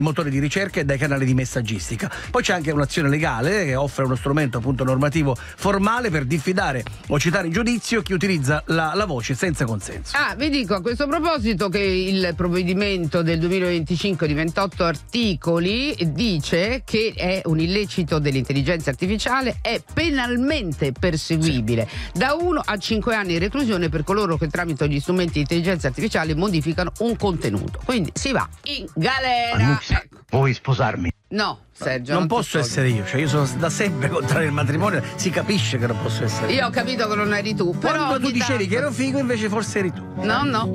motori di ricerca e dai canali di messaggistica. Poi c'è anche un'azione legale che offre uno strumento appunto normativo formale per diffidare o citare in giudizio chi utilizza la voce senza consenso. Vi dico a questo proposito che il provvedimento del 2025 di 28 articoli dice che è un illecito dell'intelligenza artificiale, è penalmente perseguibile da 1 a 5 anni di reclusione per coloro che tramite gli strumenti di intelligenza artificiale modificano un contenuto. Quindi si va in galera. Ecco. Vuoi sposarmi? No, Sergio. Non posso essere io, cioè io sono da sempre contrario al matrimonio, si capisce che non posso essere io. Io ho capito che non eri tu, però Quando tu dicevi che ero figo, invece forse eri tu. No.